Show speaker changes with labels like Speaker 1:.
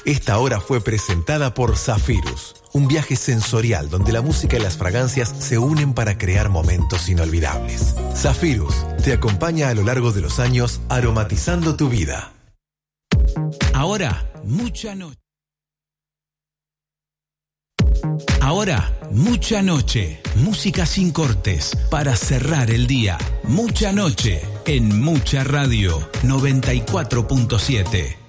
Speaker 1: Esta hora fue presentada por Zafirus, un viaje sensorial donde la música y las fragancias se unen para crear momentos inolvidables. Zafirus te acompaña a lo largo de los años aromatizando tu vida.
Speaker 2: Ahora, mucha noche. Ahora, mucha noche. Música sin cortes para cerrar el día. Mucha noche en Mucha Radio 94.7.